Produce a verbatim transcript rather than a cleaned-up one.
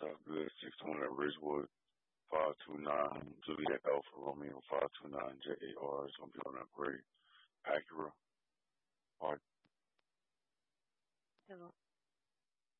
South Good, six twenty Ridgewood, five two nine Juliet Alpha Romeo, five two nine J A R. It's going to be on that gray Acura. All right. So